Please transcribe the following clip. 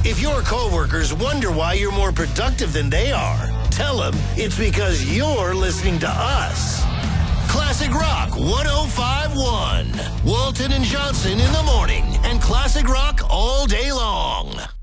If your coworkers wonder why you're more productive than they are, tell them it's because you're listening to us. Classic Rock 105.1. Walton and Johnson in the morning and Classic Rock all day long.